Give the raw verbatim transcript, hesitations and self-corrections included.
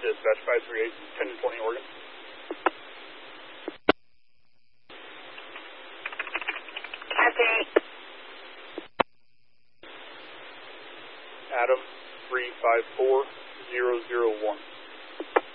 dispatch five three eight, ten to twenty Oregon. Okay. Adam three five four zero zero one.